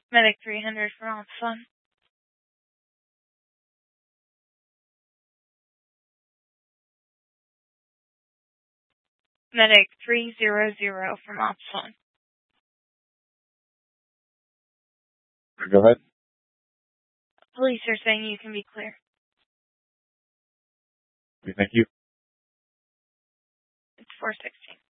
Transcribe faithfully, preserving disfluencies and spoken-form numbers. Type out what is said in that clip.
Medic three hundred from Opson. Medic three hundred from Opson. Go ahead. Police are saying you can be clear. Thank you. It's four sixteen.